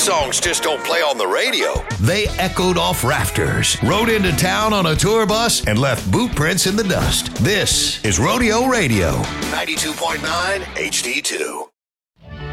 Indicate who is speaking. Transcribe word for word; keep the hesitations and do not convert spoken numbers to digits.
Speaker 1: songs just don't play on the radio.
Speaker 2: They echoed off rafters, rode into town on a tour bus, and left boot prints in the dust. This is Rodeo Radio.
Speaker 1: ninety-two point nine H D two.